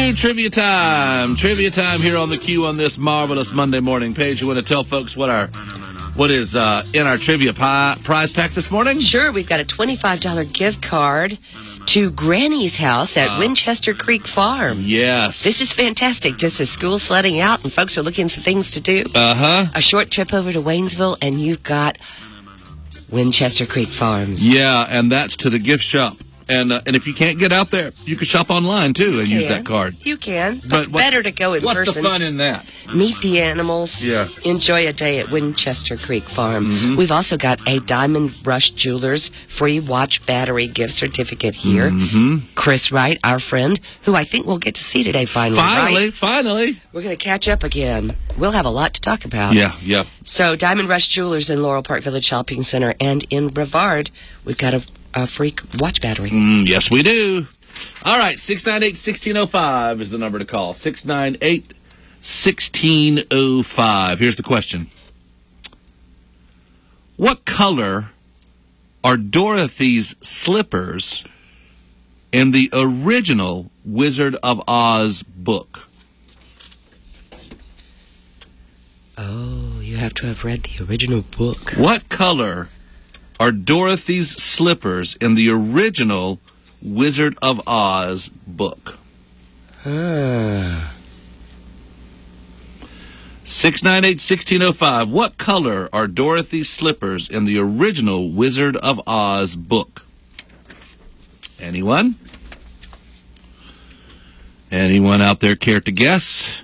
to trivia time. Trivia time here on the Q on this marvelous Monday morning. Paige, you want to tell folks what is in our trivia prize pack this morning? Sure. We've got a $25 gift card to Granny's house at Winchester Creek Farm. Yes. This is fantastic. Just as school's sledding out and folks are looking for things to do. A short trip over to Waynesville, and you've got Winchester Creek Farms. Yeah, and that's to the gift shop. And if you can't get out there, you can shop online, too, and use that card. You can, but better to go in person. What's the fun in that? Meet the animals. Yeah. Enjoy a day at Winchester Creek Farm. We've also got a Diamond Rush Jewelers free watch battery gift certificate here. Chris Wright, our friend, who I think we'll get to see today finally. Finally. We're going to catch up again. We'll have a lot to talk about. Yeah. So Diamond Rush Jewelers in Laurel Park Village Shopping Center, and in Brevard, we've got a free watch battery. Yes, we do. All right, 698-1605 is the number to call. 698-1605. Here's the question. What color are Dorothy's slippers in the original Wizard of Oz book? Oh, you have to have read the original book. What color are Dorothy's slippers in the original Wizard of Oz book? 698-1605. What color are Dorothy's slippers in the original Wizard of Oz book? Anyone? Anyone out there care to guess?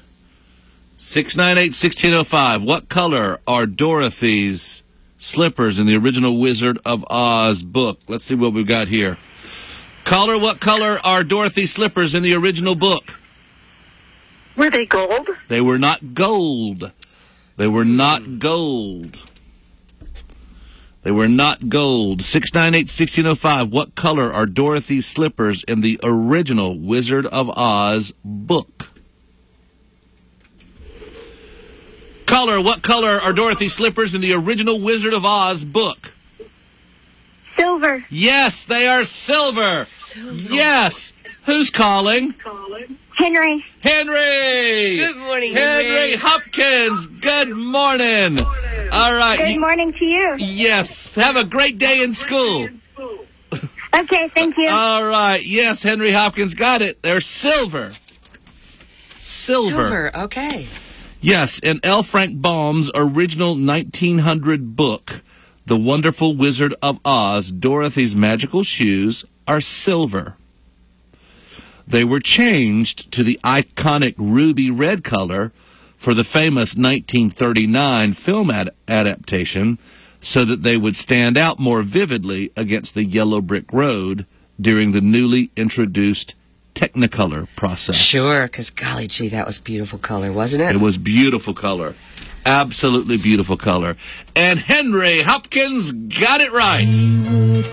698-1605. What color are Dorothy's slippers in the original Wizard of Oz book? Let's see what we've got here. Caller, what color are Dorothy's slippers in the original book? Were they gold? They were not gold. They were not gold. They were not gold. 698-1605. What color are Dorothy's slippers in the original Wizard of Oz book? Caller, what color are Dorothy's slippers in the original Wizard of Oz book? Silver. Yes, they are silver. Yes. Who's calling? Henry. Henry. Good morning, Henry Hopkins. Good morning. All right. Good morning to you. Yes. Have a great day in school. Okay, thank you. All right. Yes, Henry Hopkins got it. They're silver. Silver. Okay. Yes, in L. Frank Baum's original 1900 book, The Wonderful Wizard of Oz, Dorothy's magical shoes are silver. They were changed to the iconic ruby red color for the famous 1939 film adaptation so that they would stand out more vividly against the yellow brick road during the newly introduced Technicolor process. Sure, because golly gee, that was beautiful color, wasn't it? It was beautiful color. Absolutely beautiful color. And Henry Hopkins got it right.